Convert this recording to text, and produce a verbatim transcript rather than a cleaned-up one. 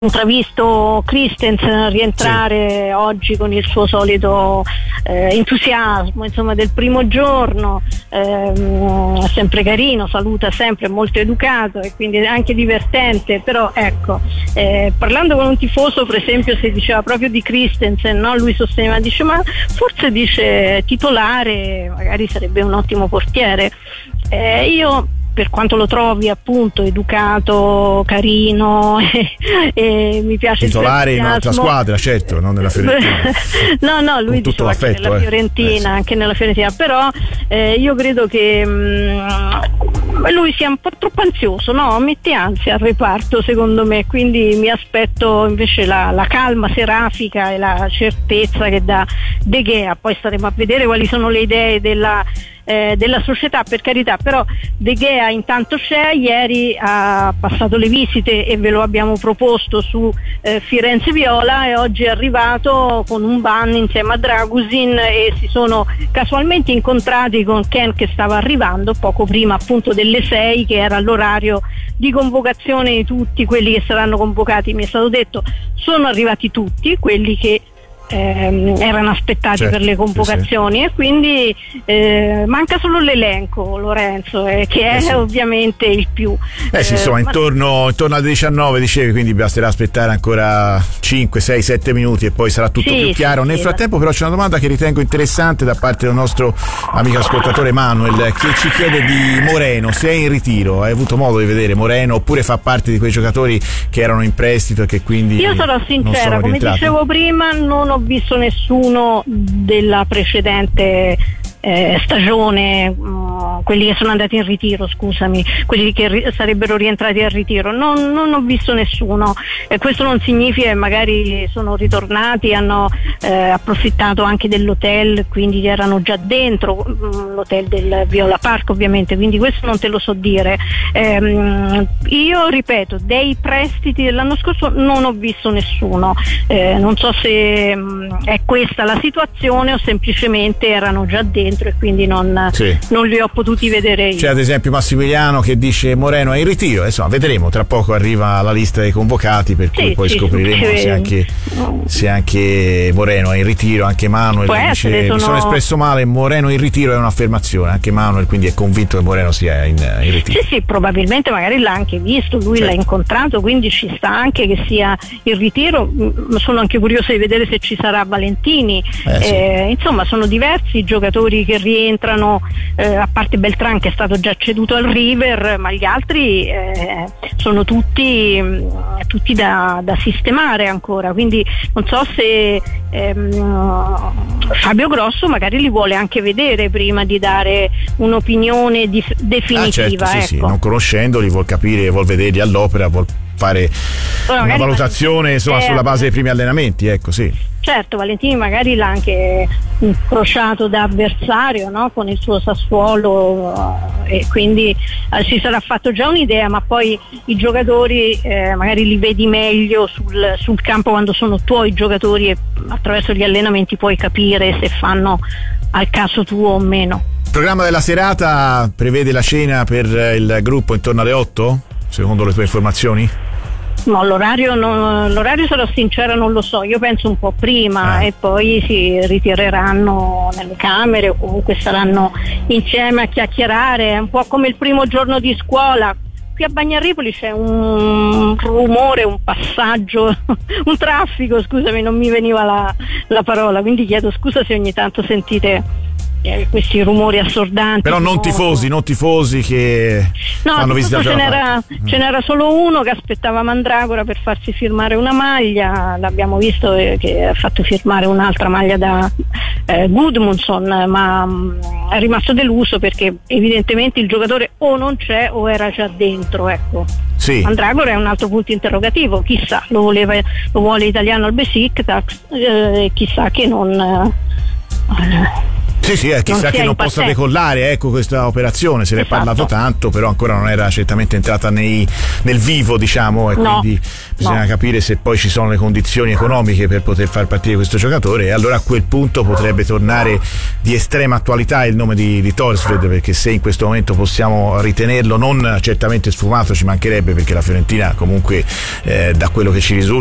intravisto Christensen rientrare sì. oggi con il suo solito eh, entusiasmo, insomma, del primo giorno, ehm, sempre carino, saluta sempre, molto educato e quindi anche divertente. Però ecco, eh, parlando con un tifoso, per esempio, si diceva proprio di Christensen, no? Lui sosteneva, dice, ma forse, dice, titolare magari sarebbe un ottimo portiere. Eh, io per quanto lo trovi appunto educato, carino e, e mi piace titolare in un'altra squadra, certo, non nella Fiorentina. no no lui diceva anche nella Fiorentina, eh. Sì. anche nella Fiorentina, però eh, io credo che mh, lui sia un po' troppo ansioso, no? Mette ansia al reparto, secondo me, quindi mi aspetto invece la, la calma serafica e la certezza che dà De Gea. Poi staremo a vedere quali sono le idee della Eh, della società, per carità, però De Gea intanto c'è, ieri ha passato le visite e ve lo abbiamo proposto su eh, Firenze Viola, e oggi è arrivato con un ban insieme a Dragusin e si sono casualmente incontrati con Ken, che stava arrivando poco prima appunto delle sei, che era l'orario di convocazione di tutti quelli che saranno convocati. Mi è stato detto sono arrivati tutti quelli che Eh, erano aspettati, certo, per le convocazioni, sì, sì. E quindi eh, manca solo l'elenco, Lorenzo, eh, che è eh sì. ovviamente il più eh sì, insomma, eh, intorno, intorno alle diciannove dicevi, quindi basterà aspettare ancora cinque, sei, sette minuti e poi sarà tutto sì, più chiaro. Sì, Nel sì, frattempo però c'è una domanda che ritengo interessante da parte del nostro amico ascoltatore Manuel, che ci chiede di Moreno, se è in ritiro. Hai avuto modo di vedere Moreno oppure fa parte di quei giocatori che erano in prestito e che quindi io sarò sincera, come dicevo prima, non ho visto nessuno della precedente eh, stagione, uh, quelli che sono andati in ritiro, scusami, quelli che ri- sarebbero rientrati al ritiro, non, non ho visto nessuno, e questo non significa che magari sono ritornati, hanno eh, approfittato anche dell'hotel, quindi erano già dentro mh, l'hotel del Viola Park, ovviamente, quindi questo non te lo so dire. Ehm, io ripeto, dei prestiti dell'anno scorso non ho visto nessuno, eh, non so se mh, è questa la situazione o semplicemente erano già dentro e quindi non, sì. non li ho potuti vedere io. C'è ad esempio Massimiliano che dice Moreno è in ritiro, insomma vedremo, tra poco arriva la lista dei convocati, per cui sì, poi sì, scopriremo sì. se, anche, se anche Moreno è in ritiro. Anche Manuel dice, essere, sono... mi sono espresso male, Moreno in ritiro è un'affermazione, anche Manuel quindi è convinto che Moreno sia in, in ritiro. Sì sì, probabilmente magari l'ha anche visto, lui certo. l'ha incontrato, quindi ci sta anche che sia in ritiro. Sono anche curiosa di vedere se ci sarà Valentini, eh, sì. eh, insomma sono diversi i giocatori che rientrano, eh, a parte Beltran che è stato già ceduto al River, ma gli altri eh, sono tutti, mh, tutti da, da sistemare ancora, quindi non so se ehm, Fabio Grosso magari li vuole anche vedere prima di dare un'opinione di, definitiva. Ah, certo, sì, ecco. sì, non conoscendoli vuol capire, vuol vederli all'opera, vuol fare Però una valutazione insomma, eh, sulla base dei primi allenamenti, ecco sì. Certo, Valentini magari l'ha anche incrociato da avversario, no? Con il suo Sassuolo, uh, e quindi uh, si sarà fatto già un'idea, ma poi i giocatori eh, magari li vedi meglio sul, sul campo quando sono tuoi giocatori, e attraverso gli allenamenti puoi capire se fanno al caso tuo o meno. Il programma della serata prevede la cena per il gruppo intorno alle otto, secondo le tue informazioni? No, l'orario, non, l'orario sarò sincera non lo so, io penso un po' prima ah. e poi si ritireranno nelle camere o comunque saranno insieme a chiacchierare, un po' come il primo giorno di scuola. Qui a Bagnaripoli c'è un rumore, un passaggio, un traffico, scusami, non mi veniva la, la parola, quindi chiedo scusa se ogni tanto sentite Eh, questi rumori assordanti. Però non tifosi, non tifosi che no, fanno visita. Ce n'era, ce n'era solo uno che aspettava Mandragora per farsi firmare una maglia, l'abbiamo visto eh, che ha fatto firmare un'altra maglia da eh, Gudmundsson, ma mh, è rimasto deluso perché evidentemente il giocatore o non c'è o era già dentro, ecco. Sì. Mandragora è un altro punto interrogativo, chissà, lo voleva, lo vuole italiano al Besiktas, eh, chissà che non eh, Sì, sì, eh, chissà non che non possa decollare, ecco, questa operazione, se ne esatto. è parlato tanto, però ancora non era certamente entrata nei, nel vivo, diciamo, e no, quindi bisogna no. capire se poi ci sono le condizioni economiche per poter far partire questo giocatore, e allora a quel punto potrebbe tornare di estrema attualità il nome di, di Thorstvedt, perché se in questo momento possiamo ritenerlo non certamente sfumato, ci mancherebbe, perché la Fiorentina comunque eh, da quello che ci risulta